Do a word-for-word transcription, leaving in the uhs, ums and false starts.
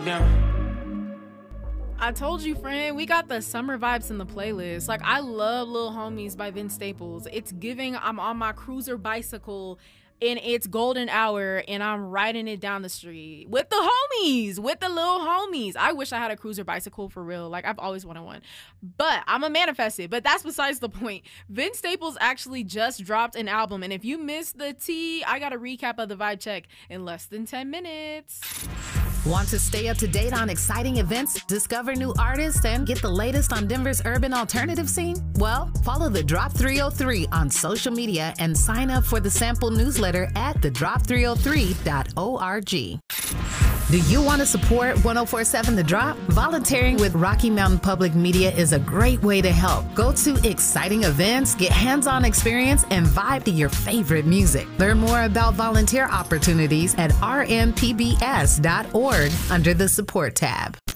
down. I told you, friend, we got the summer vibes in the playlist. Like, I love Lil Homies by Vince Staples. It's giving I'm on my cruiser bicycle in its golden hour and I'm riding it down the street with the homies, with the little homies. I wish I had a cruiser bicycle for real. Like, I've always wanted one, but I'm a manifest it. But that's besides the point. Vince Staples actually just dropped an album, and if you missed the tea, I got a recap of the vibe check in less than ten minutes. Want to stay up to date on exciting events, discover new artists, and get the latest on Denver's urban alternative scene? Well, follow The Drop three oh three on social media and sign up for the sample newsletter at the drop three oh three dot org. Do you want to support one oh four point seven The Drop? Volunteering with Rocky Mountain Public Media is a great way to help. Go to exciting events, get hands-on experience, and vibe to your favorite music. Learn more about volunteer opportunities at r m p b s dot org under the support tab.